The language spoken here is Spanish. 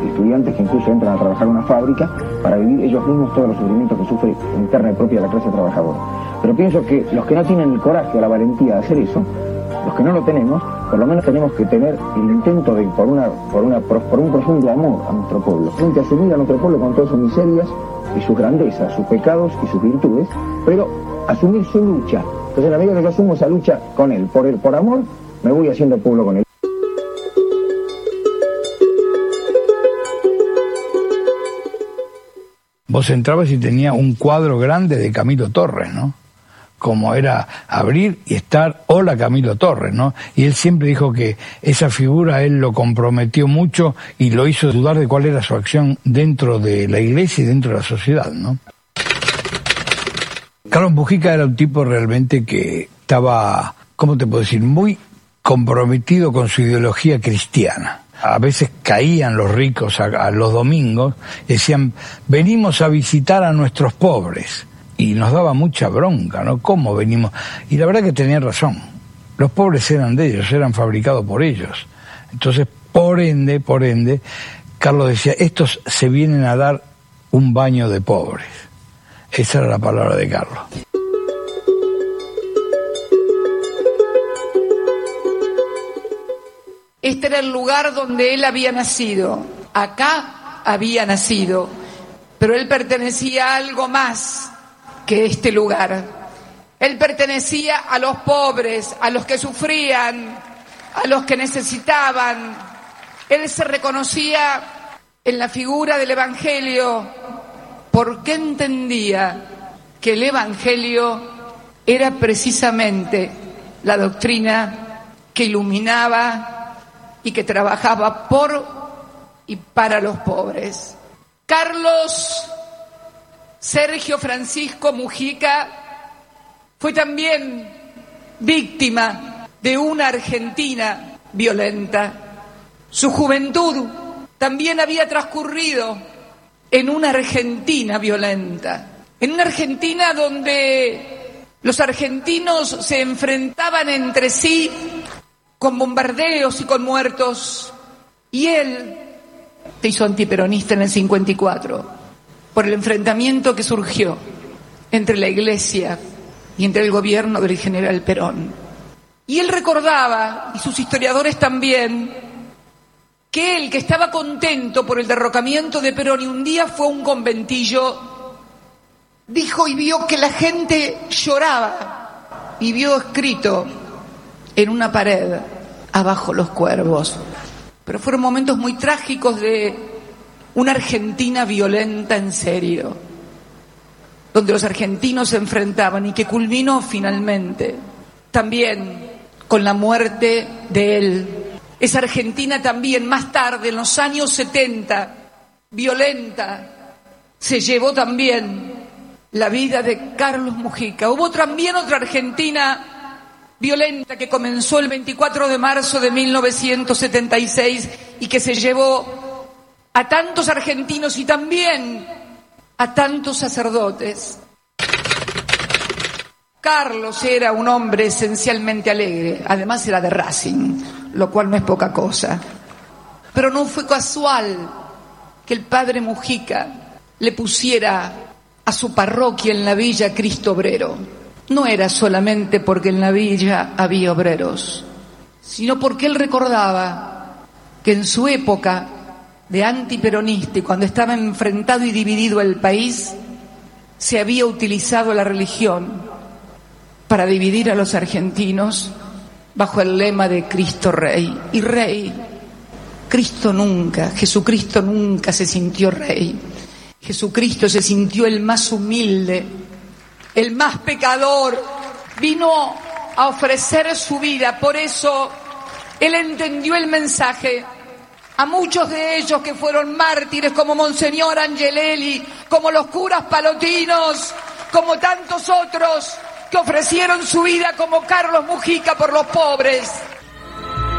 estudiantes que incluso entran a trabajar en una fábrica para vivir ellos mismos todos los sufrimientos que sufre interna y propia la clase trabajadora. Pero pienso que los que no tienen el coraje o la valentía de hacer eso, los que no lo tenemos, por lo menos tenemos que tener el intento de, por un profundo amor a nuestro pueblo, frente a asumir a nuestro pueblo con todas sus miserias y sus grandezas, sus pecados y sus virtudes, pero asumir su lucha. Entonces, en la medida que yo asumo esa lucha con él, por amor, me voy haciendo pueblo con él. Vos entrabas y tenía un cuadro grande de Camilo Torres, ¿no? Como era abrir y estar, hola Camilo Torres, ¿no? Y él siempre dijo que esa figura él lo comprometió mucho y lo hizo dudar de cuál era su acción dentro de la iglesia y dentro de la sociedad, ¿no? Carlos Mujica era un tipo realmente que estaba, ¿cómo te puedo decir?, muy comprometido con su ideología cristiana. A veces caían los ricos a los domingos, decían, venimos a visitar a nuestros pobres. Y nos daba mucha bronca, ¿no? ¿Cómo venimos? Y la verdad que tenía razón. Los pobres eran de ellos, eran fabricados por ellos. Entonces, por ende, Carlos decía, estos se vienen a dar un baño de pobres. Esa era la palabra de Carlos. Este era el lugar donde él había nacido. Acá había nacido. Pero él pertenecía a algo más que este lugar. Él pertenecía a los pobres, a los que sufrían, a los que necesitaban. Él se reconocía en la figura del Evangelio porque entendía que el Evangelio era precisamente la doctrina que iluminaba y que trabajaba por y para los pobres. Carlos Sergio Francisco Mujica fue también víctima de una Argentina violenta. Su juventud también había transcurrido en una Argentina violenta, en una Argentina donde los argentinos se enfrentaban entre sí con bombardeos y con muertos, y él se hizo antiperonista en el 54 por el enfrentamiento que surgió entre la Iglesia y entre el gobierno del general Perón. Y él recordaba, y sus historiadores también, que él, que estaba contento por el derrocamiento de Perón y un día fue a un conventillo, dijo y vio que la gente lloraba y vio escrito en una pared, abajo los cuervos. Pero fueron momentos muy trágicos de una Argentina violenta en serio, donde los argentinos se enfrentaban y que culminó finalmente también con la muerte de él. Esa Argentina también más tarde, en los años 70, violenta, se llevó también la vida de Carlos Mujica. Hubo también otra Argentina violenta que comenzó el 24 de marzo de 1976 y que se llevó a tantos argentinos y también a tantos sacerdotes. Carlos era un hombre esencialmente alegre, además era de Racing, lo cual no es poca cosa. Pero no fue casual que el padre Mujica le pusiera a su parroquia en la villa Cristo Obrero. No era solamente porque en la villa había obreros, sino porque él recordaba que en su época de antiperonista y cuando estaba enfrentado y dividido el país, se había utilizado la religión para dividir a los argentinos bajo el lema de Cristo Rey. Y Rey, Cristo nunca, Jesucristo nunca se sintió Rey. Jesucristo se sintió el más humilde, el más pecador, vino a ofrecer su vida. Por eso él entendió el mensaje. A muchos de ellos que fueron mártires, como Monseñor Angelelli, como los curas palotinos, como tantos otros que ofrecieron su vida, como Carlos Mujica, por los pobres.